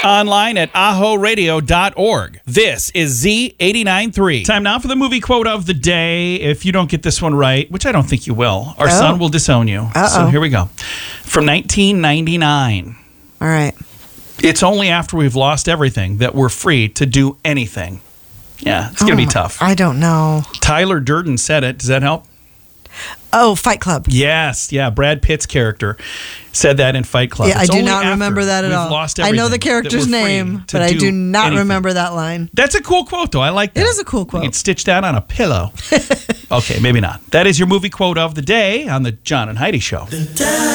Online at ahoradio.org. This is Z89.3. Time now for the movie quote of the day. If you don't get this one right, which I don't think you will, our son will disown you. So here we go. From 1999. All right. It's only after we've lost everything that we're free to do anything. Yeah, it's going to be tough. I don't know. Tyler Durden said it. Does that help? Oh, Fight Club. Yes, yeah. Brad Pitt's character said that in Fight Club. Yeah, I do not remember that at all. Lost I know the character's name, but I do not remember that line. That's a cool quote, though. I like that. It is a cool quote. You can stitch that on a pillow. Okay, maybe not. That is your movie quote of the day on the John and Heidi Show.